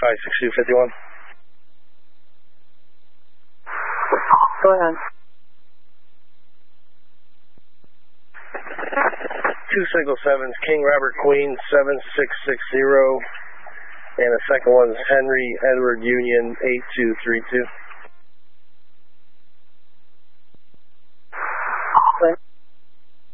56251. Go ahead. 2 single sevens, King Robert Queen 7660, and the second one's Henry Edward Union 8232.